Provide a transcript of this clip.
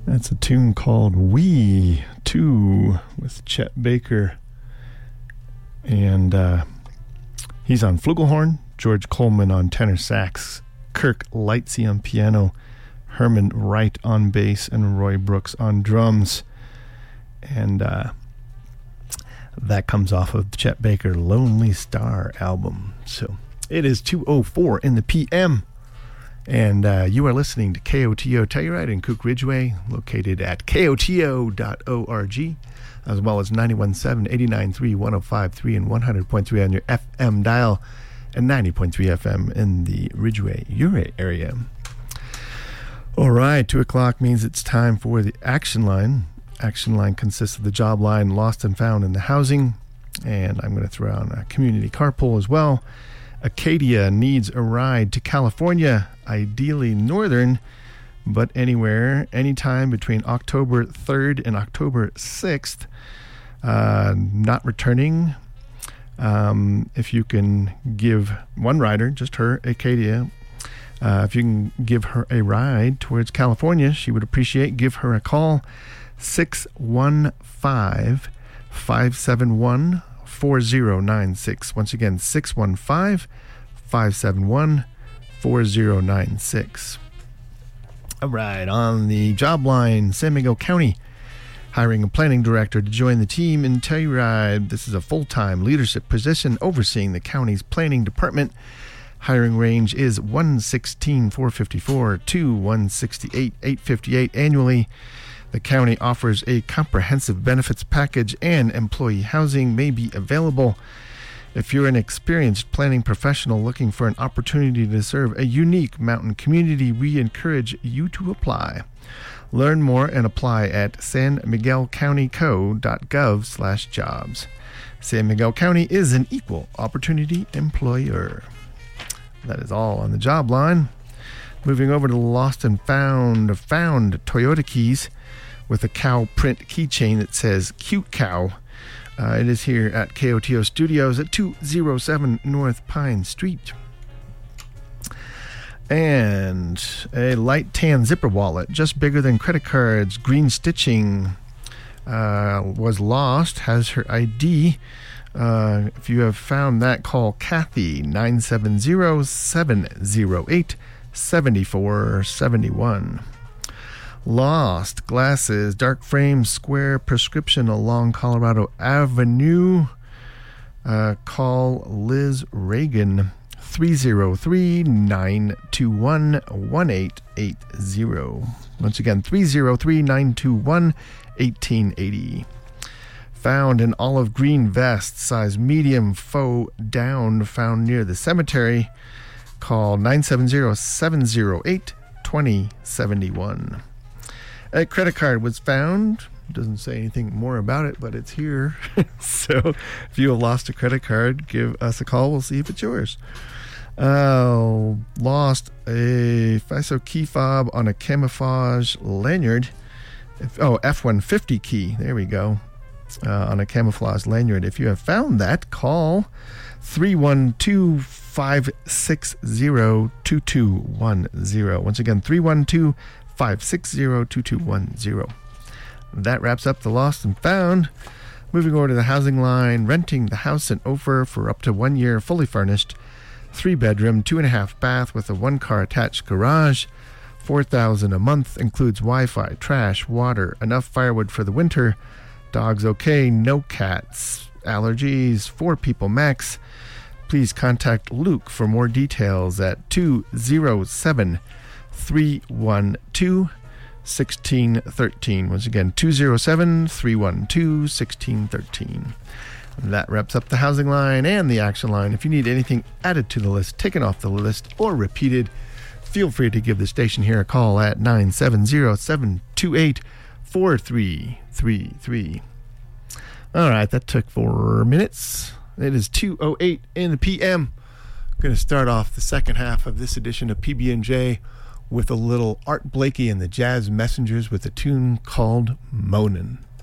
That's a tune called We Too with Chet Baker. And he's on flugelhorn, George Coleman on tenor sax, Kirk Lightsey on piano, Herman Wright on bass, and Roy Brooks on drums. And that comes off of the Chet Baker Lonely Star album. So it is 2:04 in the PM. And you are listening to KOTO Telluride in Cook Ridgeway, located at koto.org, as well as 91.7, 89.3, 105.3, and 100.3 on your FM dial, and 90.3 FM in the Ridgeway Ure area. All right, 2 o'clock means it's time for the Action Line. Action Line consists of the job line, lost and found in the housing, and I'm going to throw on a community carpool as well. Acadia needs a ride to California, ideally northern, but anywhere, anytime between October 3rd and October 6th. Not returning. If you can give one rider, just her, Acadia, if you can give her a ride towards California, she would appreciate. Give her a call, 615-571-4096. Once again, 615-571-4096. All right, on the job line, San Miguel County hiring a planning director to join the team in Telluride. This is a full-time leadership position overseeing the county's planning department. Hiring range is $116,454 to $168,858 annually. The county offers a comprehensive benefits package, and employee housing may be available. If you're an experienced planning professional looking for an opportunity to serve a unique mountain community, we encourage you to apply. Learn more and apply at sanmiguelcountyco.gov/jobs. San Miguel County is an equal opportunity employer. That is all on the job line. Moving over to the lost and found Toyota keys with a cow print keychain that says Cute Cow. It is here at KOTO Studios at 207 North Pine Street. And a light tan zipper wallet, just bigger than credit cards, green stitching, was lost, has her ID. If you have found that, call Kathy, 970-708-7471. Lost glasses, dark frame, square prescription along Colorado Avenue. Call Liz Reagan, 303-921-1880. Once again, 303-921-1880. Found an olive green vest, size medium, faux down, found near the cemetery. Call 970-708-2071. A credit card was found. Doesn't say anything more about it, but it's here. So if you have lost a credit card, give us a call. We'll see if it's yours. Lost a FISO key fob on a camouflage lanyard. F-150 key. There we go. On a camouflage lanyard. If you have found that, call 312-560-2210. Once again, 312-560-2210. That wraps up the lost and found. Moving over to the housing line, renting the house in Ophir for up to 1 year, fully furnished, 3-bedroom, 2.5 bath with a 1-car attached garage. $4,000 a month, includes Wi-Fi, trash, water, enough firewood for the winter. Dogs okay, no cats, allergies, 4 people max. Please contact Luke for more details at 207-312-1613. Once again, 207-312-1613. That wraps up the housing line and the action line. If you need anything added to the list, taken off the list, or repeated, feel free to give the station here a call at 970-728-4333. All right, that took 4 minutes. It is 2:08 in the PM. I'm going to start off the second half of this edition of PB&J with a little Art Blakey and the Jazz Messengers with a tune called Moanin'.